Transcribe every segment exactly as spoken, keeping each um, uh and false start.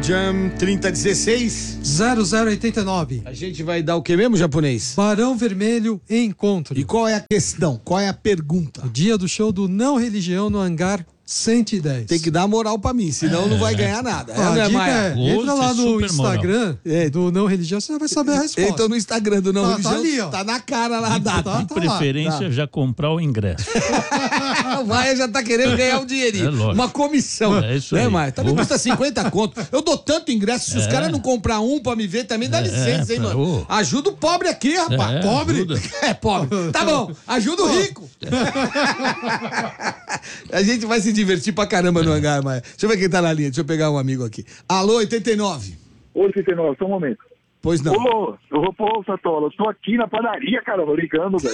Jam trinta dezesseis zero zero oitenta e nove. A gente vai dar o que mesmo, japonês? Barão Vermelho Encontro. E qual é a questão? Qual é a pergunta? O dia do show do Não Religião no Hangar cento e dez. Tem que dar moral pra mim, senão é. não vai ganhar nada. Ah, é, a dica Maia? é, entra lá no Instagram é. do Não Religião, você vai saber a resposta. Entra no Instagram do Não tá, Religião, tá, ali, ó. Tá na cara lá a data. Tá, De tá preferência, tá. já comprar o ingresso. O Maia já tá querendo ganhar um dinheirinho. É lógico. Uma comissão. É isso né, aí. Maia? Também custa cinquenta conto. Eu dou tanto ingresso, se os É. caras não comprar um pra me ver, também dá É, licença, hein, pra- mano? ô. Ajuda o pobre aqui, rapaz. É, pobre? ajuda. É, pobre. Tá bom, ajuda o rico. A gente vai se divertir pra caramba no hangar, Maia. Deixa eu ver quem tá na linha, deixa eu pegar um amigo aqui. Alô, oitenta e nove. Oi, oitenta e nove, só um momento. Pois não. Ô, eu vou pôr, Satola, eu tô aqui na padaria, cara, vou ligando, velho.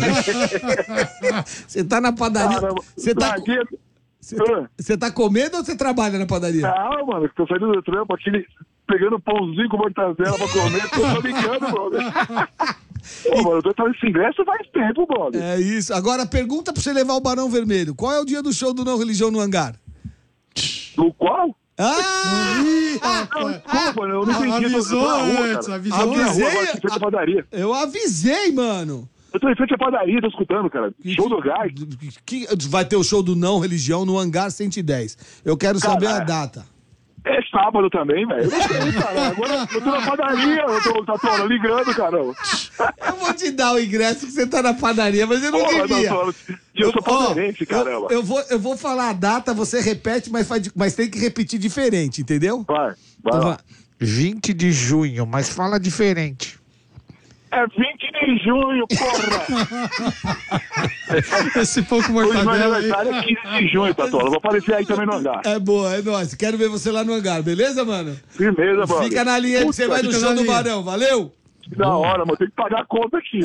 Você tá na padaria. Caramba, Você tá, aqui... você tá, você tá comendo ou você trabalha na padaria? Não, mano, tô saindo do trampo aqui, pegando pãozinho com mortadela pra comer, tô ligando, brother. Pô, mano, eu tô fazendo esse ingresso faz tempo, brother. É isso. Agora, pergunta pra você levar o Barão Vermelho. Qual é o dia do show do Não Religião no hangar? No qual? Ah! Não, desculpa, eu não entendi. Avisou eu tô na rua, antes, cara. avisou Eu tô na rua, antes. agora, em frente à padaria. Eu avisei, mano. Eu tô em frente à padaria, tô escutando, cara. Show do gás. Que, vai ter o show do Não Religião no hangar cento e dez. Eu quero saber a Caralho. data. É sábado também, velho. Eu não sei, cara. Agora eu tô na padaria, eu tô, Tatola, ligando, caramba. Eu vou te dar o ingresso que você tá na padaria, mas eu não Porra, devia. Tatola, eu sou Ó, palmeirense, caramba. Eu, eu, vou, eu vou falar a data, você repete, mas, faz, mas tem que repetir diferente, entendeu? Vai, vai Então, lá. vai. vinte de junho, mas fala diferente. É vinte de junho, porra! Esse pouco Hoje meu mortadela aí. aniversário é quinze de junho, Tatola. Eu vou aparecer aí também no hangar. É boa, é nóis. Quero ver você lá no hangar, beleza, mano? Firmeza, mano. Fica na linha aí que você vai no fica show na do linha. Barão, valeu? Que da hora, mano. Tem que pagar a conta aqui.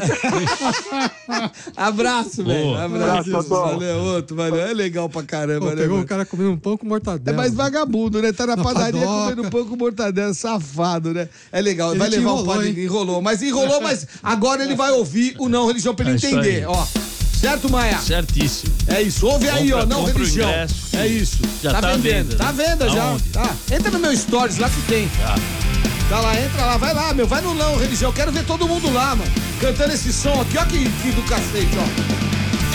Abraço, velho. Boa. Abraço. Abraço, Tatola. Valeu, outro, valeu. É legal pra caramba, Pô, né, pegou mano? um cara comendo um pão com É mortadela. mais vagabundo, né? Tá na Na padaria padoca. comendo pão com mortadela, safado, né? É legal, Ele vai te levar o enrolou, pai, hein? enrolou. Mas enrolou, mas agora ele vai ouvir o Não Religião pra ele É isso entender, aí. ó. Certo, Maia? Certíssimo. É isso, ouve aí, Compra- ó, Não compra o Religião. ingresso que É isso. já tá à vendendo. venda, Tá à né? venda já. Aonde? Tá. Entra no meu stories lá que tem. Tá. Tá lá, entra lá, vai lá, meu. Vai no Não Religião. Quero ver todo mundo lá, mano. Cantando esse som aqui, ó que, que do cacete, ó.